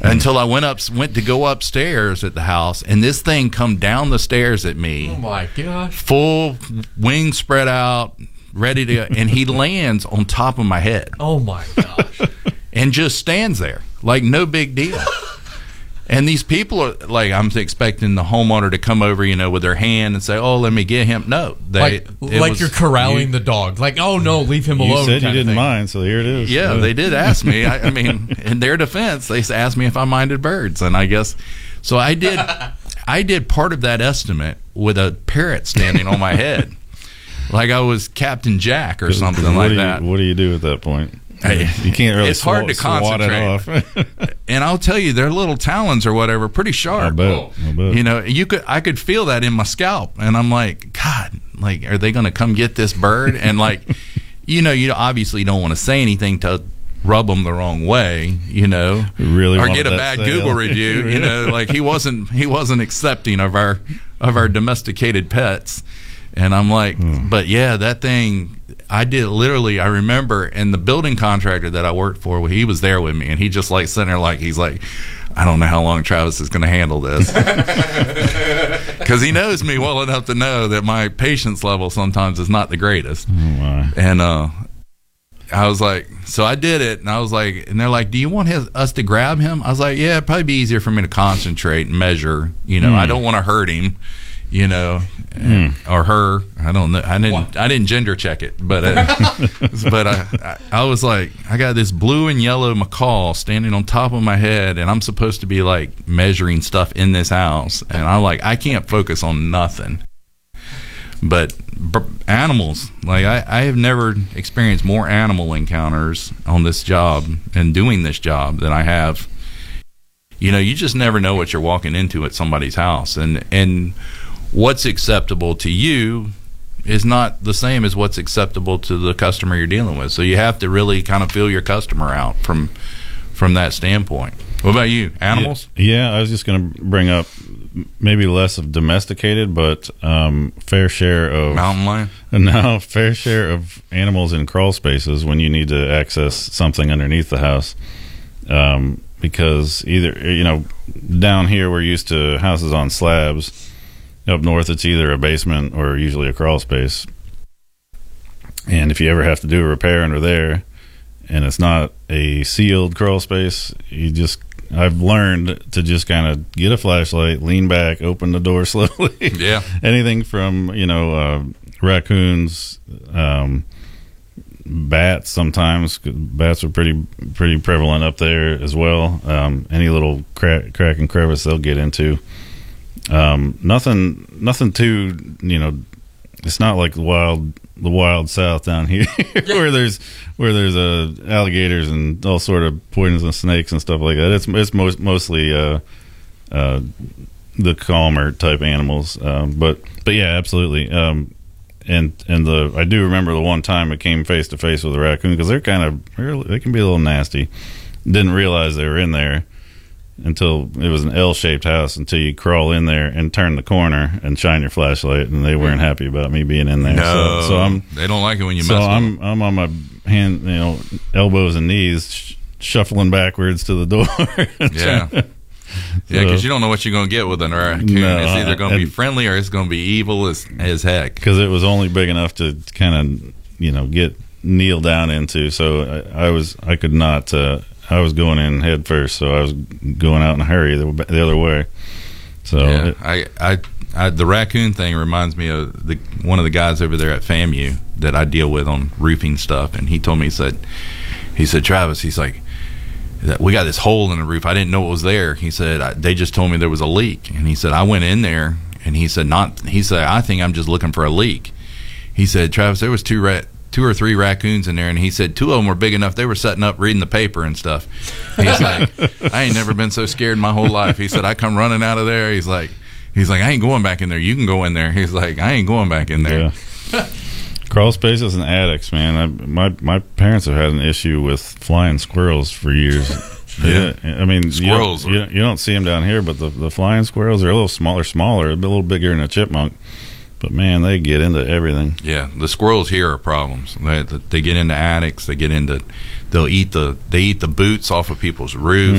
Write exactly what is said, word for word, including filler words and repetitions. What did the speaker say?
until I went up, went to go upstairs at the house, and this thing come down the stairs at me. Oh my gosh! Full wings spread out, ready to, and he lands on top of my head. Oh my gosh! And just stands there like no big deal. And these people are like, I'm expecting the homeowner to come over, you know, with their hand and say, "Oh, let me get him." No, they like, like was, you're corralling you, the dog. Like, oh no, leave him alone. You said you didn't mind, so here it is. Yeah, yeah. They did ask me. I, I mean, in their defense, they asked me if I minded birds, and I guess so. I did. I did part of that estimate with a parrot standing on my head, like I was Captain Jack or something what like do you, that. What do you do at that point? I, you can't really it's hard swat, to concentrate. swat it off. And I'll tell you, their little talons or whatever, pretty sharp. I bet. I bet. You know, you could, I could feel that in my scalp, and I'm like, God, like, are they going to come get this bird? And like, you know, you obviously don't want to say anything to rub them the wrong way, you know, really or get a bad sale. Google review. You know, like he wasn't, he wasn't accepting of our, of our domesticated pets. And I'm like, hmm. but yeah, that thing. I did literally, I remember, and the building contractor that I worked for, he was there with me, and he just like sitting there like, he's like, I don't know how long Travis is going to handle this. Because he knows me well enough to know that my patience level sometimes is not the greatest. Oh, my. And uh, I was like, so I did it, and I was like, and they're like, do you want his, us to grab him? I was like, yeah, it'd probably be easier for me to concentrate and measure. You know, mm. I don't want to hurt him. You know, mm. or her. I don't know. I didn't. What? I didn't gender check it, but uh, but I, I, I was like, I got this blue and yellow macaw standing on top of my head, and I'm supposed to be like measuring stuff in this house, and I'm like, I can't focus on nothing. But b- animals, like I, I have never experienced more animal encounters on this job and doing this job than I have. You know, you just never know what you're walking into at somebody's house, and and. What's acceptable to you is not the same as what's acceptable to the customer you're dealing with. So you have to really kind of feel your customer out from from that standpoint. What about you? Animals? Yeah, yeah I was just going to bring up maybe less of domesticated, but um, fair share of mountain lion. No, fair share of animals in crawl spaces when you need to access something underneath the house. Um, because either you know, down here we're used to houses on slabs. Up north, it's either a basement or usually a crawl space. And if you ever have to do a repair under there, and it's not a sealed crawl space, you just, I've learned to just kind of get a flashlight, lean back, open the door slowly. Yeah. Anything from, you know, uh, raccoons, um, bats sometimes. Bats are pretty pretty prevalent up there as well. Um, any little crack, crack and crevice they'll get into. Um, nothing, nothing too, you know, it's not like the wild, the wild South down here where there's, where there's, uh, alligators and all sort of poisonous snakes and stuff like that. It's, it's most, mostly, uh, uh, the calmer type animals. Um, but, but yeah, absolutely. Um, and, and the, I do remember the one time I came face to face with a raccoon because they're kind of, they can be a little nasty. Didn't realize they were in there until it was an L-shaped house, until you crawl in there and turn the corner and shine your flashlight, and they weren't happy about me being in there. No, so, so I'm, they don't like it when you so mess with I'm, them. I'm on my hand, you know, elbows and knees, sh- shuffling backwards to the door. Yeah, yeah, because so, you don't know what you're going to get with a raccoon. No, it's either going to be friendly or it's going to be evil as as heck. Because it was only big enough to kind of, you know, get kneel down into. So I, I was, I could not. Uh, I was going in head first, so I was going out in a hurry the, the other way. So yeah, it, I, I, I, the raccoon thing reminds me of the one of the guys over there at FAMU that I deal with on roofing stuff, and he told me, he said, he said, Travis, he's like, we got this hole in the roof. I didn't know it was there. He said, I, they just told me there was a leak, and he said, I went in there, and he said, not. He said, I think I'm just looking for a leak. He said, Travis, there was two rat. two or three raccoons in there, and he said two of them were big enough they were setting up reading the paper and stuff. He's like, I ain't never been so scared in my whole life. He said, I come running out of there. He's like, he's like, I ain't going back in there. You can go in there. He's like, I ain't going back in there. Yeah. Crawl spaces and attics, man. I, my my parents have had an issue with flying squirrels for years. Yeah, I mean, squirrels. You don't, you, you don't see them down here, but the the flying squirrels are a little smaller, smaller, a little bigger than a chipmunk. But man, they get into everything. Yeah, the squirrels here are problems. They, they get into attics. They get into, they'll eat the they eat the boots off of people's roofs.